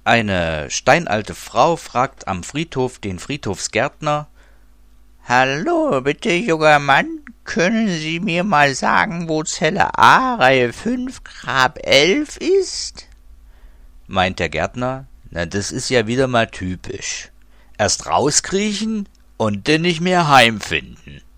Eine steinalte Frau fragt am Friedhof den Friedhofsgärtner: »Hallo, bitte, junger Mann, können Sie mir mal sagen, wo Zelle A, Reihe 5, Grab 11 ist?« Meint der Gärtner: »Na, das ist ja wieder mal typisch. Erst rauskriechen und dann nicht mehr heimfinden.«